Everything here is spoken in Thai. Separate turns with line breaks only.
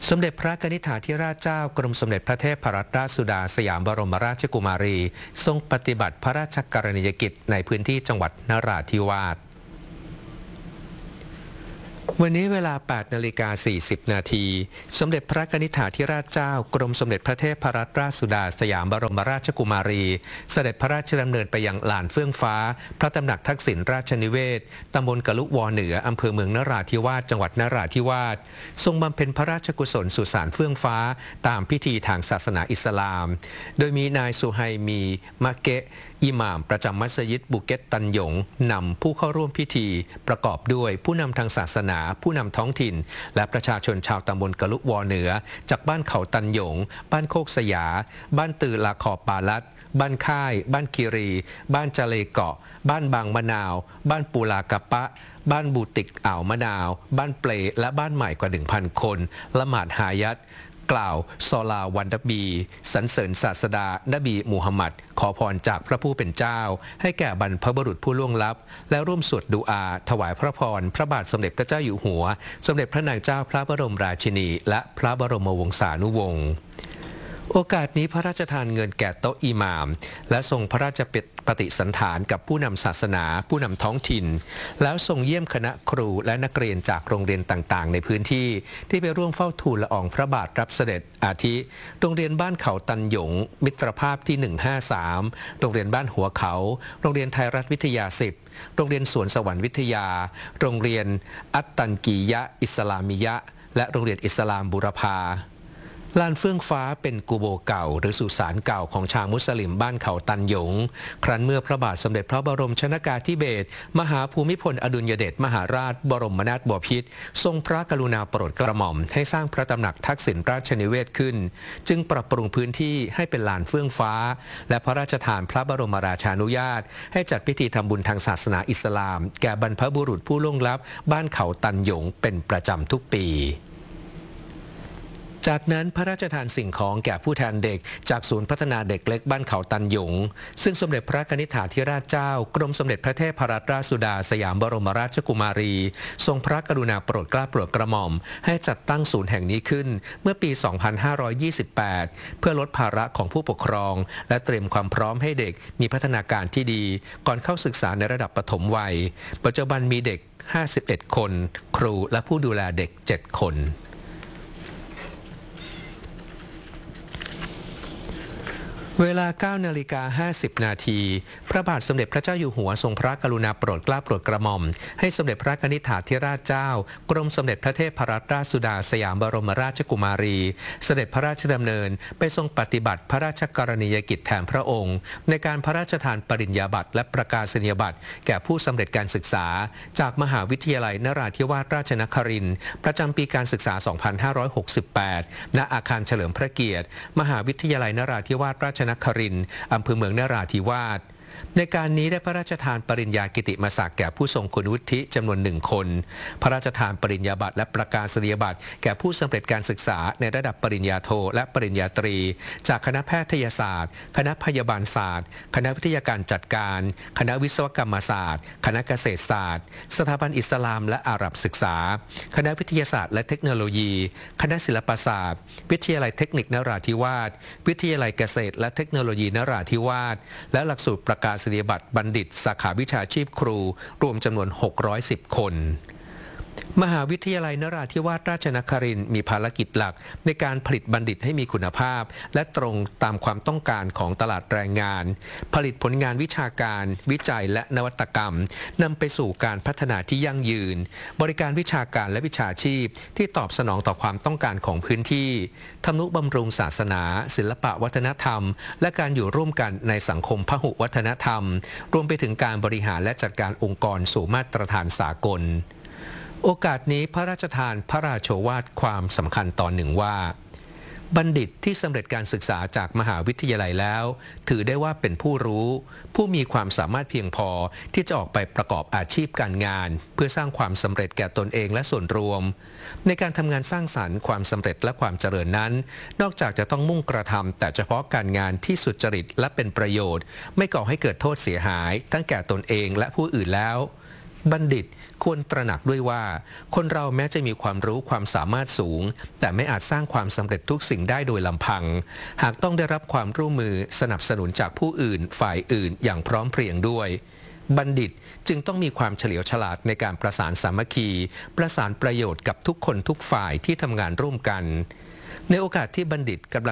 สมเด็จพระนิธิถาธิราชเจ้ากรมสมเด็จพระเทพรัตนราชสุดาสยามบรมราชกุมารีทรงปฏิบัติพระราชกรณียกิจในพื้นที่จังหวัดนราธิวาสวันนี้เวลา 8:40 นาทีสมเด็จพระนิธิถาธิราชเจ้ากรมสมเด็จพระเทพรัตนราชสุดาสยามบรมราชกุมารีเสด็จพระราชดำเนินไปยังลานเฟื่องฟ้าพระตำหนักทักษิณราชนิเวศตำบลกะลุวอเหนืออำเภอเมืองนราธิวาสจังหวัดนราธิวาสทรงบำเพ็ญพระราชกุศลสุสานเฟื่องฟ้าตามพิธีทางศาสนาอิสลามโดยมีนายสุไฮมีมะเกะอิหม่ามประจำมัสยิดบุเก็ตตันหยงนำผู้เข้าร่วมพิธีประกอบด้วยผู้นำทางศาสนาผู้นำท้องถิ่นและประชาชนชาวตำบลกะลุวอเหนือจากบ้านเขาตันหยงบ้านโคกสยาบ้านตือลาคอปาลัดบ้านค่ายบ้านคีรีบ้านจาเลเกาะบ้านบางมะนาวบ้านปูลากะปะบ้านบูติกอ่าวมะนาวบ้านเปลและบ้านใหม่กว่า 1,000 คนละหมาดฮายัตกล่าวซอลาวันนบีสรรเสริญศาสดานบีมูฮัมหมัดขอพรจากพระผู้เป็นเจ้าให้แก่บรรพบุรุษผู้ล่วงลับและร่วมสวดดุอาถวายพระพรพระบาทสมเด็จพระเจ้าอยู่หัวสมเด็จพระนางเจ้าพระบรมราชินีและพระบรมวงศานุวงศ์โอกาสนี้พระราชทานเงินแก่โต๊ะอิหม่ามและทรงพระราชปฏิสันถานกับผู้นำศาสนาผู้นำท้องถิ่นแล้วทรงเยี่ยมคณะครูและนักเรียนจากโรงเรียนต่างๆในพื้นที่ที่ไปร่วมเฝ้าทูลละอองพระบาทรับเสด็จอาทิโรงเรียนบ้านเขาตันหยงมิตรภาพที่ 153โรงเรียนบ้านหัวเขาโรงเรียนไทยรัฐวิทยา10โรงเรียนสวนสวรรค์วิทยาโรงเรียนอัตตันกียะอิสลามิยะและโรงเรียนอิสลามบุรพาลานเฟื่องฟ้าเป็นกุโบเก่าหรือสุสานเก่าของชาวมุสลิมบ้านเขาตันหยงครั้นเมื่อพระบาทสมเด็จพระบรมชนกาธิเบศรมหาภูมิพลอดุลยเดชมหาราชบรมนาถบพิตรทรงพระกรุณาโปรดกระหม่อมให้สร้างพระตำหนักทักษิณราชนิเวศขึ้นจึงปรับปรุงพื้นที่ให้เป็นลานเฟื่องฟ้าและพระราชทานพระบรมราชานุญาตให้จัดพิธีทำบุญทางศาสนาอิสลามแก่บรรพบุรุษผู้ล่วงลับบ้านเขาตันหยงเป็นประจำทุกปีจากนั้นพระราชทานสิ่งของแก่ผู้แทนเด็กจากศูนย์พัฒนาเด็กเล็กบ้านเขาตันหยงซึ่งสมเด็จพระนิธิถาธิราชเจ้ากรมสมเด็จพระเทพรัตนราชสุดาสยามบรมราชกุมารีทรงพระกรุณาโปรดเกล้าโปรดกระหม่อมให้จัดตั้งศูนย์แห่งนี้ขึ้นเมื่อปี 2528 เพื่อลดภาระของผู้ปกครองและเตรียมความพร้อมให้เด็กมีพัฒนาการที่ดีก่อนเข้าศึกษาในระดับปฐมวัยปัจจุบันมีเด็ก 51 คนครูและผู้ดูแลเด็ก 7 คนเวลา 9:50 นาทีพระบาทสมเด็จพระเจ้าอยู่หัวทรงพระกรุณาโปรดเกล้าโปรดกระหม่อมให้สมเด็จพระนิธิถาธิราชเจ้ากรมสมเด็จพระเทพรัตนราชสุดาสยามบรมราชกุมารีเสด็จพระราชดำเนินไปทรงปฏิบัติพระราชกรณียกิจแทนพระองค์ในการพระราชทานปริญญาบัตรและประกาศนียบัตรแก่ผู้สำเร็จการศึกษาจากมหาวิทยาลัยนราธิวาสราชนครินทร์ประจำปีการศึกษา 2568 ณ อาคารเฉลิมพระเกียรติมหาวิทยาลัยนราธิวาสราชนครินทร์อำเภอเมืองนราธิวาสในการนี้ได้พระราชทานปริญญากิติมศักดิ์แก่ผู้ทรงคุณวุฒิจำนวน1 คนพระราชทานปริญญาบัตรและประกาศนียบัตรแก่ผู้สำเร็จการศึกษาในระดับปริญญาโทและปริญญาตรีจากคณะแพทยศาสตร์คณะพยาบาลศาสตร์คณะวิทยาการจัดการคณะวิศวกรรมศาสตร์คณะเกษตรศาสตร์สถาบันอิสลามและอาหรับศึกษาคณะวิทยาศาสตร์และเทคโนโลยีคณะศิลปศาสตร์วิทยาลัยเทคนิคนราธิวาสวิทยาลัยเกษตรและเทคโนโลยีนราธิวาสและหลักสูตรประกาศนียบัตรบัณฑิตสาขาวิชาชีพครูรวมจำนวน 610 คนมหาวิทยาลัยนราธิวาสราชนครินทร์มีภารกิจหลักในการผลิตบัณฑิตให้มีคุณภาพและตรงตามความต้องการของตลาดแรงงานผลิตผลงานวิชาการวิจัยและนวัตกรรมนำไปสู่การพัฒนาที่ยั่งยืนบริการวิชาการและวิชาชีพที่ตอบสนองต่อความต้องการของพื้นที่ทำนุบำรุงศาสนาศิลปะวัฒนธรรมและการอยู่ร่วมกันในสังคมพหุวัฒนธรรมรวมไปถึงการบริหารและจัดการองค์กรสู่มาตรฐานสากลโอกาสนี้พระราชทานพระราโชวาทความสำคัญตอนหนึ่งว่าบัณฑิตที่สำเร็จการศึกษาจากมหาวิทยาลัยแล้วถือได้ว่าเป็นผู้รู้ผู้มีความสามารถเพียงพอที่จะออกไปประกอบอาชีพการงานเพื่อสร้างความสำเร็จแก่ตนเองและส่วนรวมในการทำงานสร้างสรรค์ความสำเร็จและความเจริญนั้นนอกจากจะต้องมุ่งกระทำแต่เฉพาะการงานที่สุจริตและเป็นประโยชน์ไม่ก่อให้เกิดโทษเสียหายทั้งแก่ตนเองและผู้อื่นแล้วบัณฑิตควรตระหนักด้วยว่าคนเราแม้จะมีความรู้ความสามารถสูงแต่ไม่อาจสร้างความสำเร็จทุกสิ่งได้โดยลำพังหากต้องได้รับความร่วมมือสนับสนุนจากผู้อื่นฝ่ายอื่นอย่างพร้อมเพรียงด้วยบัณฑิตจึงต้องมีความเฉลียวฉลาดในการประสานสามัคคีประสานประโยชน์กับทุกคนทุกฝ่ายที่ทำงานร่วมกันในโอกาสที่บัณฑิตกำลัง